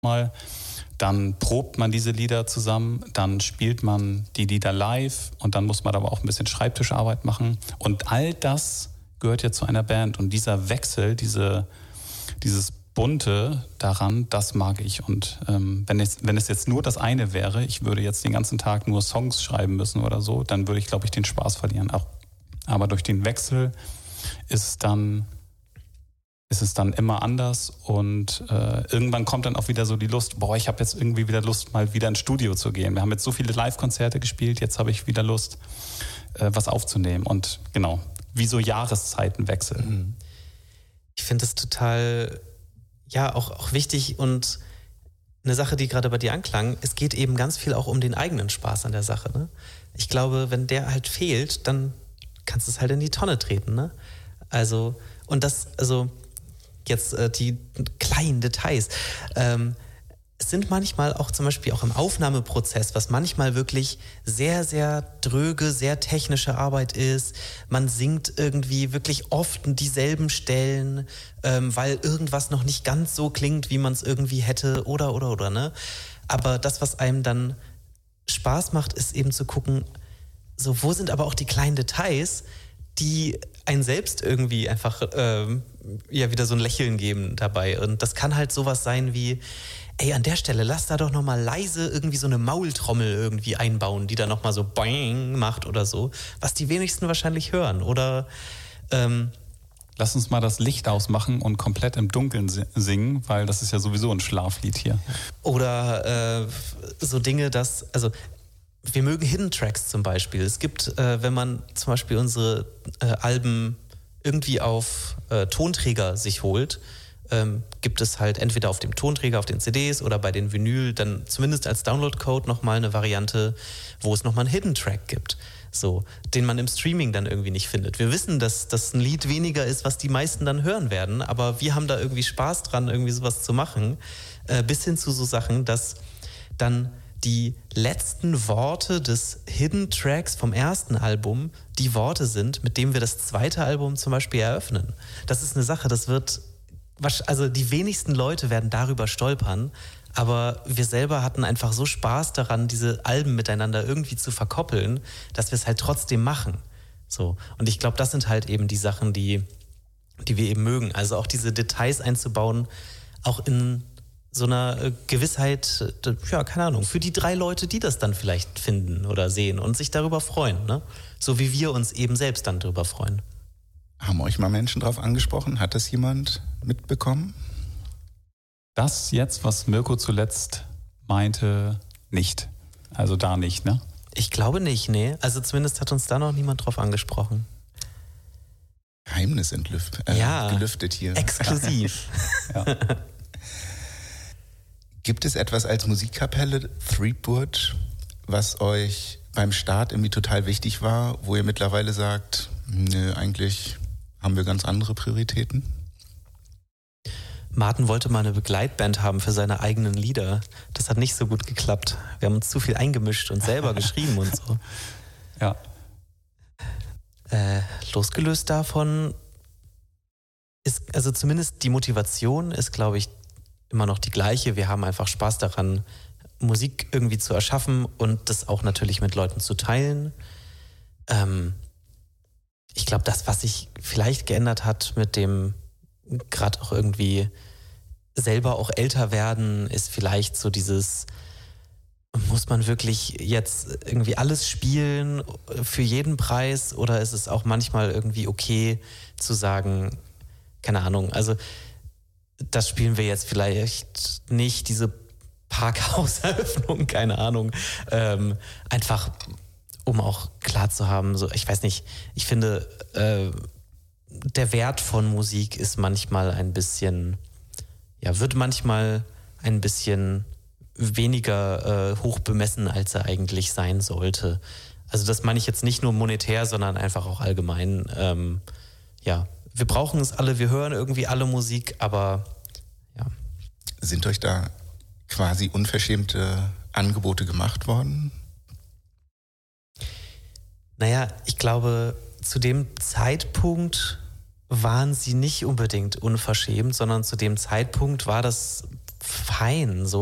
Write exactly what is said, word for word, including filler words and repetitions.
mal. Dann probt man diese Lieder zusammen, dann spielt man die Lieder live und dann muss man aber auch ein bisschen Schreibtischarbeit machen. Und all das gehört ja zu einer Band. Und dieser Wechsel, diese, dieses Bunte daran, das mag ich. Und ähm, wenn, es, wenn es jetzt nur das eine wäre, ich würde jetzt den ganzen Tag nur Songs schreiben müssen oder so, dann würde ich, glaube ich, den Spaß verlieren. Auch, aber durch den Wechsel ist es dann... ist es dann immer anders und äh, irgendwann kommt dann auch wieder so die Lust, boah, ich habe jetzt irgendwie wieder Lust, mal wieder ins Studio zu gehen. Wir haben jetzt so viele Live-Konzerte gespielt, jetzt habe ich wieder Lust, äh, was aufzunehmen. Und genau, wie so Jahreszeitenwechsel. Ich finde es total, ja, auch, auch wichtig und eine Sache, die gerade bei dir anklang, es geht eben ganz viel auch um den eigenen Spaß an der Sache. Ne? Ich glaube, wenn der halt fehlt, dann kannst du es halt in die Tonne treten. Ne? Also, und das, also jetzt äh, die kleinen Details. Ähm, es sind manchmal auch zum Beispiel auch im Aufnahmeprozess, was manchmal wirklich sehr, sehr dröge, sehr technische Arbeit ist. Man singt irgendwie wirklich oft dieselben Stellen, ähm, weil irgendwas noch nicht ganz so klingt, wie man es irgendwie hätte oder, oder, oder, ne? Aber das, was einem dann Spaß macht, ist eben zu gucken, so, wo sind aber auch die kleinen Details, die einen selbst irgendwie einfach ähm, ja wieder so ein Lächeln geben dabei. Und das kann halt sowas sein wie, ey, an der Stelle, lass da doch nochmal leise irgendwie so eine Maultrommel irgendwie einbauen, die da nochmal so Boing macht oder so, was die wenigsten wahrscheinlich hören. Oder ähm, lass uns mal das Licht ausmachen und komplett im Dunkeln singen, weil das ist ja sowieso ein Schlaflied hier. Oder äh, so Dinge, dass, also wir mögen Hidden Tracks zum Beispiel. Es gibt, äh, wenn man zum Beispiel unsere äh, Alben irgendwie auf äh, Tonträger sich holt, ähm, gibt es halt entweder auf dem Tonträger, auf den C Ds oder bei den Vinyl dann zumindest als Download-Code nochmal eine Variante, wo es nochmal einen Hidden Track gibt, so, den man im Streaming dann irgendwie nicht findet. Wir wissen, dass das ein Lied weniger ist, was die meisten dann hören werden, aber wir haben da irgendwie Spaß dran, irgendwie sowas zu machen, äh, bis hin zu so Sachen, dass dann die letzten Worte des Hidden Tracks vom ersten Album die Worte sind, mit denen wir das zweite Album zum Beispiel eröffnen. Das ist eine Sache, das wird, also die wenigsten Leute werden darüber stolpern, aber wir selber hatten einfach so Spaß daran, diese Alben miteinander irgendwie zu verkoppeln, dass wir es halt trotzdem machen. So. Und ich glaube, das sind halt eben die Sachen, die, die wir eben mögen. Also auch diese Details einzubauen, auch in so einer Gewissheit, ja, keine Ahnung, für die drei Leute, die das dann vielleicht finden oder sehen und sich darüber freuen, ne? So wie wir uns eben selbst dann darüber freuen. Haben euch mal Menschen drauf angesprochen? Hat das jemand mitbekommen? Das jetzt, was Mirko zuletzt meinte, nicht. Also da nicht, ne? Ich glaube nicht, nee. Also zumindest hat uns da noch niemand drauf angesprochen. Geheimnis entlüftet, äh, ja, gelüftet hier. Exklusiv. Ja. Gibt es etwas als Musikkapelle Threepwood, was euch beim Start irgendwie total wichtig war, wo ihr mittlerweile sagt, nö, eigentlich haben wir ganz andere Prioritäten? Martin wollte mal eine Begleitband haben für seine eigenen Lieder. Das hat nicht so gut geklappt. Wir haben uns zu viel eingemischt und selber geschrieben und so. Ja. Äh, losgelöst davon ist, also zumindest die Motivation ist, glaube ich, immer noch die gleiche. Wir haben einfach Spaß daran, Musik irgendwie zu erschaffen und das auch natürlich mit Leuten zu teilen. Ähm, ich glaube, das, was sich vielleicht geändert hat mit dem gerade auch irgendwie selber auch älter werden, ist vielleicht so dieses, muss man wirklich jetzt irgendwie alles spielen für jeden Preis oder ist es auch manchmal irgendwie okay zu sagen, keine Ahnung, also das spielen wir jetzt vielleicht nicht, diese Parkhauseröffnung, keine Ahnung, ähm, einfach um auch klar zu haben, so, ich weiß nicht, ich finde, äh, der Wert von Musik ist manchmal ein bisschen, ja, wird manchmal ein bisschen weniger äh, hoch bemessen, als er eigentlich sein sollte. Also das meine ich jetzt nicht nur monetär, sondern einfach auch allgemein. Ähm, ja, wir brauchen es alle, wir hören irgendwie alle Musik, aber ja. Sind euch da quasi unverschämte Angebote gemacht worden? Naja, ich glaube, zu dem Zeitpunkt waren sie nicht unbedingt unverschämt, sondern zu dem Zeitpunkt war das fein. So